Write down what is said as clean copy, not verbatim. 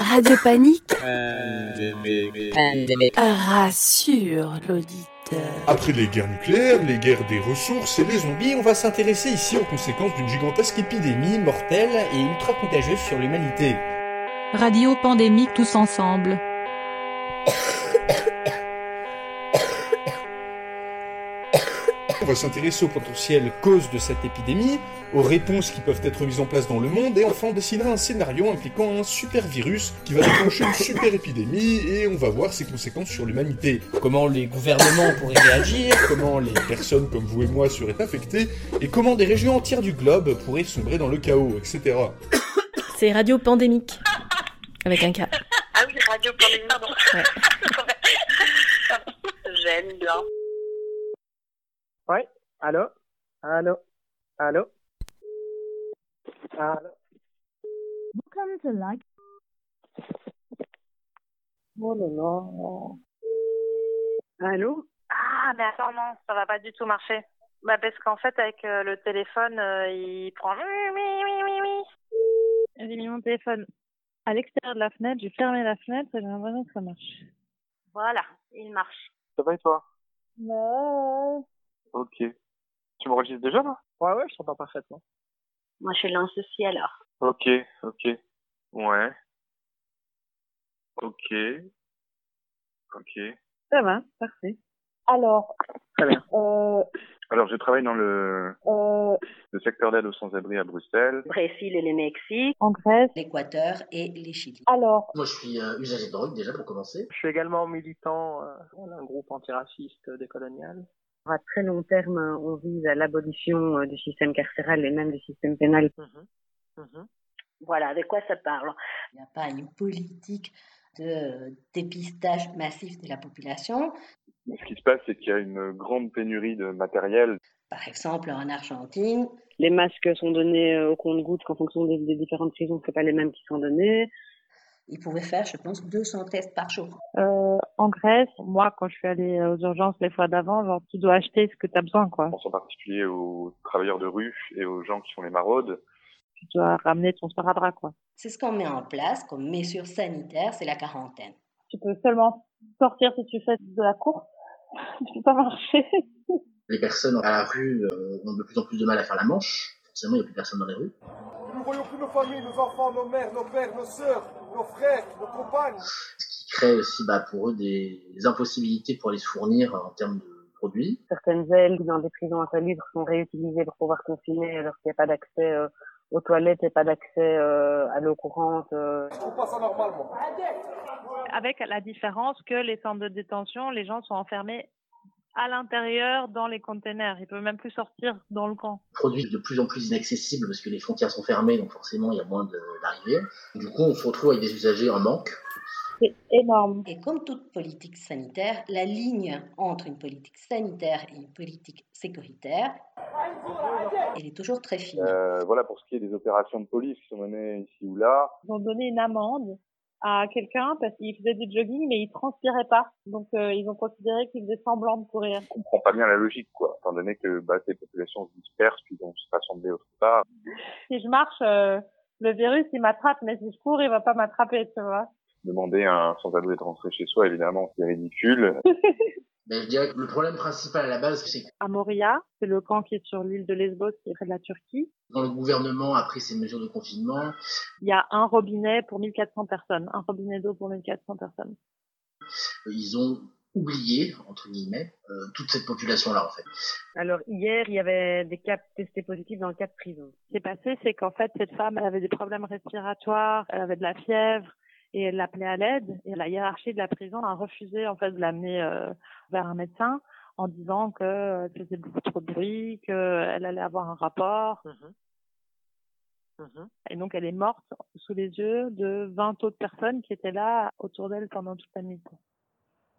Radio Panique Pandémie. rassure l'auditeur. Après les guerres nucléaires, les guerres des ressources et les zombies, on va s'intéresser ici aux conséquences d'une gigantesque épidémie mortelle et ultra contagieuse sur l'humanité. Radio Pandémique tous ensemble. On va s'intéresser aux potentielles causes de cette épidémie, aux réponses qui peuvent être mises en place dans le monde, et enfin on dessinera un scénario impliquant un super virus qui va déclencher une super épidémie, et on va voir ses conséquences sur l'humanité. Comment les gouvernements pourraient réagir, comment les personnes comme vous et moi seraient infectées, et comment des régions entières du globe pourraient sombrer dans le chaos, etc. C'est Radio Pandémique. Avec un K. Ah oui, Radio Pandémique, pardon. Ouais. J'aime bien. Ouais, allô. Welcome to like. Oh là là. Allô. Ah, mais attends, non, ça va pas du tout marcher. Bah, parce qu'en fait, avec le téléphone, il prend... Oui. J'ai mis mon téléphone à l'extérieur de la fenêtre, j'ai fermé la fenêtre et j'ai l'impression que ça marche. Voilà, il marche. Ça va et toi? Ouais. Ok. Tu m'enregistres déjà là? Ouais, je t'entends parfaitement. Moi, je lance aussi alors. Ok. Ouais. Ok. Ça va, parfait. Alors. Très bien. Alors, je travaille dans le secteur d'aide aux sans-abri à Bruxelles. Brésil et les Mexiques. En Grèce. L'Équateur et les Chili. Alors. Moi, je suis usager de drogue, déjà, pour commencer. Je suis également militant d'un groupe antiraciste décolonial. À très long terme, on vise à l'abolition du système carcéral et même du système pénal. Voilà, de quoi ça parle? Il n'y a pas une politique de dépistage massif de la population. Ce qui se passe, c'est qu'il y a une grande pénurie de matériel. Par exemple, en Argentine. Les masques sont donnés au compte-gouttes en fonction des différentes prisons, c'est pas les mêmes qui sont donnés. Ils pouvaient faire, je pense, 200 tests par jour. En Grèce, moi, quand je suis allée aux urgences les fois d'avant, genre, tu dois acheter ce que tu as besoin, quoi. Je pense en particulier aux travailleurs de rue et aux gens qui font les maraudes. Tu dois ramener ton sparadrap, quoi. C'est ce qu'on met en place comme mesure sanitaire, c'est la quarantaine. Tu peux seulement sortir si tu fais de la course. Tu peux pas marcher. Les personnes à la rue ont de plus en plus de mal à faire la manche. Forcément, il n'y a plus personne dans les rues. Nous ne voyons plus nos familles, nos enfants, nos mères, nos pères, nos sœurs, nos frères, nos compagnes. Ce qui crée aussi pour eux des impossibilités pour les fournir en termes de produits. Certaines ailes dans des prisons insalubres sont réutilisées pour pouvoir confiner alors qu'il n'y a pas d'accès aux toilettes et pas d'accès à l'eau courante. Je trouve pas ça normal, moi. Avec la différence que les centres de détention, les gens sont enfermés à l'intérieur dans les containers. Ils peuvent même plus sortir dans le camp. Produits de plus en plus inaccessibles parce que les frontières sont fermées, donc forcément il y a moins d'arrivées. Du coup, on se retrouve avec des usagers en manque. C'est énorme. Et comme toute politique sanitaire, la ligne entre une politique sanitaire et une politique sécuritaire, elle est toujours très fine. Voilà pour ce qui est des opérations de police qui sont menées ici ou là. Ils ont donné une amende à quelqu'un parce qu'il faisait du jogging mais il transpirait pas. Donc ils ont considéré qu'il faisait semblant de courir. Je comprends pas bien la logique, quoi, étant donné que ces populations se dispersent puis vont se rassembler autre part. Si je marche, le virus il m'attrape, mais si je cours, il va pas m'attraper, tu vois. Demander à un sans-abri de rentrer chez soi, évidemment, c'est ridicule. Mais je dirais que le problème principal à la base, c'est à Moria, c'est le camp qui est sur l'île de Lesbos, qui est près de la Turquie. Quand le gouvernement a pris ces mesures de confinement, il y a un robinet pour 1400 personnes, un robinet d'eau pour 1400 personnes. Ils ont oublié, entre guillemets, toute cette population-là, en fait. Alors, hier, il y avait des cas testés positifs dans 4 prisons. Ce qui s'est passé, c'est qu'en fait, cette femme, elle avait des problèmes respiratoires, elle avait de la fièvre, et elle l'appelait à l'aide. Et la hiérarchie de la prison a refusé, en fait, de l'amener vers un médecin en disant qu'elle faisait beaucoup trop de bruit, qu'elle allait avoir un rapport. Et donc, elle est morte sous les yeux de 20 autres personnes qui étaient là autour d'elle pendant toute la nuit.